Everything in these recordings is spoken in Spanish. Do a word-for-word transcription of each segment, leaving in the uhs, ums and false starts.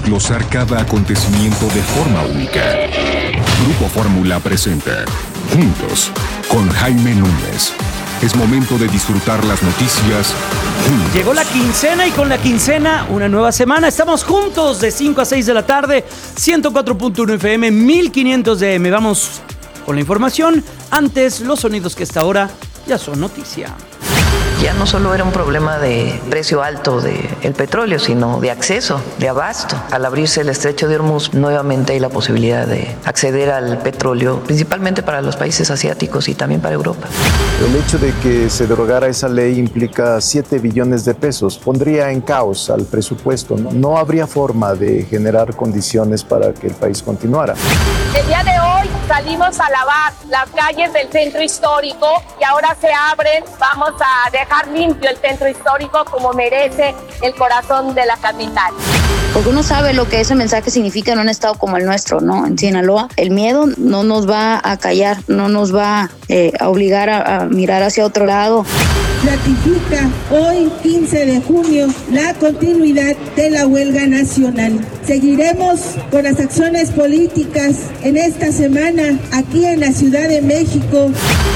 desglosar cada acontecimiento de forma única. Grupo Fórmula presenta Juntos con Jaime Núñez. Es momento de disfrutar las noticias juntos. Llegó la quincena y con la quincena una nueva semana. Estamos juntos de cinco a seis de la tarde, ciento cuatro punto uno F M, mil quinientos D M. Vamos con la información. Antes, los sonidos que hasta ahora ya son noticia. Ya no solo era un problema de precio alto del petróleo, sino de acceso, de abasto. Al abrirse el estrecho de Hormuz, nuevamente hay la posibilidad de acceder al petróleo, principalmente para los países asiáticos y también para Europa. El hecho de que se derogara esa ley implica siete billones de pesos. Pondría en caos al presupuesto. No habría forma de generar condiciones para que el país continuara. El día de hoy salimos a lavar las calles del centro histórico y ahora se abren. Vamos a dejar limpio el centro histórico como merece el corazón de la capital. Porque uno sabe lo que ese mensaje significa en un estado como el nuestro, ¿no? En Sinaloa, el miedo no nos va a callar, no nos va eh, a obligar a, a mirar hacia otro lado. Ratifica hoy, quince de junio, la continuidad de la huelga nacional. Seguiremos con las acciones políticas en esta semana aquí en la Ciudad de México.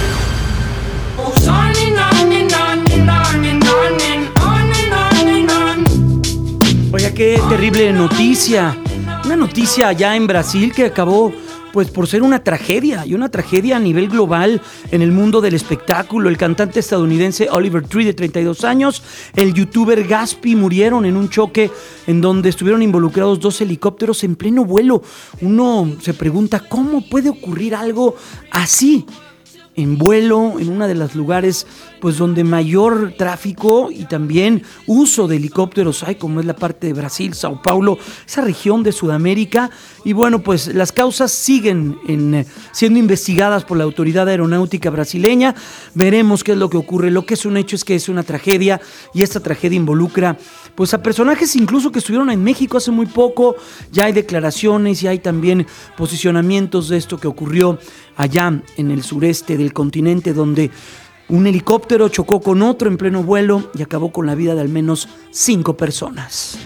Oye, qué terrible noticia. Una noticia allá en Brasil que acabó pues por ser una tragedia, y una tragedia a nivel global en el mundo del espectáculo. El cantante estadounidense Oliver Tree, de treinta y dos años, el youtuber Gaspi murieron en un choque en donde estuvieron involucrados dos helicópteros en pleno vuelo. Uno se pregunta, ¿cómo puede ocurrir algo así en vuelo, en uno de los lugares pues donde mayor tráfico y también uso de helicópteros hay, como es la parte de Brasil, Sao Paulo, esa región de Sudamérica? Y bueno, pues las causas siguen en, siendo investigadas por la autoridad aeronáutica brasileña. Veremos qué es lo que ocurre. Lo que es un hecho es que es una tragedia, y esta tragedia involucra pues a personajes incluso que estuvieron en México hace muy poco. Ya hay declaraciones y hay también posicionamientos de esto que ocurrió allá en el sureste del continente, donde un helicóptero chocó con otro en pleno vuelo y acabó con la vida de al menos cinco personas.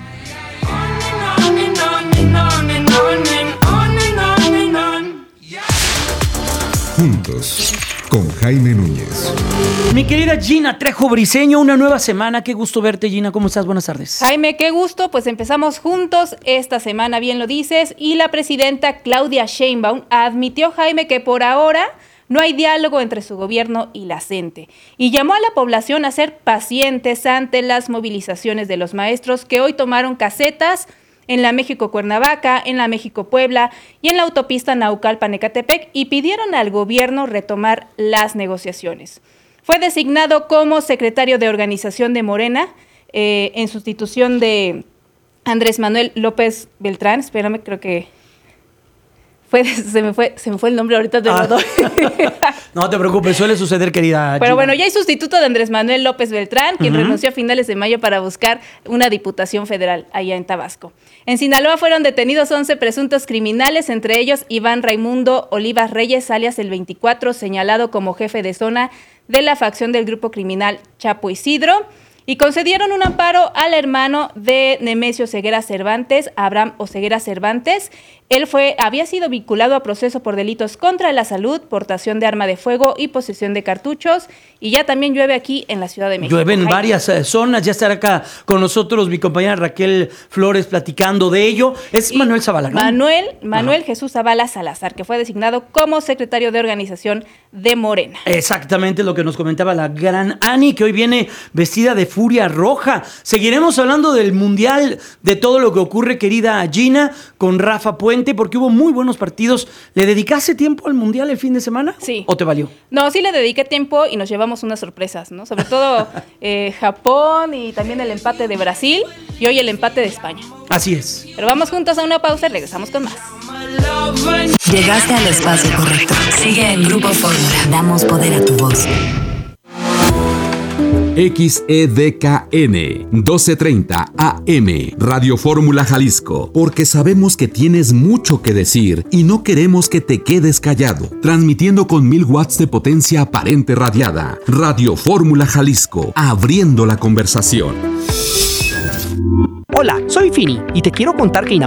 Juntos con Jaime Núñez. Mi querida Gina Trejo Briseño, una nueva semana. Qué gusto verte, Gina. ¿Cómo estás? Buenas tardes. Jaime, qué gusto. Pues empezamos juntos esta semana, bien lo dices. Y la presidenta Claudia Sheinbaum admitió, Jaime, que por ahora no hay diálogo entre su gobierno y la CENTE, y llamó a la población a ser pacientes ante las movilizaciones de los maestros que hoy tomaron casetas en la México-Cuernavaca, en la México-Puebla y en la autopista Naucalpan-Ecatepec, y pidieron al gobierno retomar las negociaciones. Fue designado como secretario de organización de Morena eh, en sustitución de Andrés Manuel López Beltrán. Espérame, creo que Fue, se, me fue, se me fue el nombre ahorita de los dos. No te preocupes, suele suceder, querida Gina. Pero bueno, ya hay sustituto de Andrés Manuel López Beltrán, quien uh-huh. renunció a finales de mayo para buscar una diputación federal allá en Tabasco. En Sinaloa fueron detenidos once presuntos criminales, entre ellos Iván Raimundo Olivas Reyes, alias el veinticuatro, señalado como jefe de zona de la facción del grupo criminal Chapo Isidro. Y concedieron un amparo al hermano de Nemesio Ceguera Cervantes, Abraham Oseguera Cervantes. Él fue, había sido vinculado a proceso por delitos contra la salud, portación de arma de fuego y posesión de cartuchos. Y ya también llueve aquí en la Ciudad de México. Llueve en varias eh, zonas. Ya estará acá con nosotros mi compañera Raquel Flores platicando de ello. Es y Manuel Zavala, ¿no? Manuel, Manuel Jesús Zavala Salazar, que fue designado como secretario de organización de Morena. Exactamente lo que nos comentaba la gran Ani, que hoy viene vestida de furia roja. Seguiremos hablando del Mundial, de todo lo que ocurre, querida Gina, con Rafa Puente, porque hubo muy buenos partidos. ¿Le dedicaste tiempo al Mundial el fin de semana? Sí. ¿O te valió? No, sí le dediqué tiempo y nos llevamos unas sorpresas, ¿no? Sobre todo eh, Japón y también el empate de Brasil y hoy el empate de España. Así es. Pero vamos juntos a una pausa y regresamos con más. Llegaste al espacio correcto. Sigue en Grupo Fórmula. Damos poder a tu voz. X E D K N doce treinta A M Radio Fórmula Jalisco, porque sabemos que tienes mucho que decir y no queremos que te quedes callado. Transmitiendo con mil watts de potencia aparente radiada. Radio Fórmula Jalisco, abriendo la conversación. Hola, soy Fini y te quiero contar que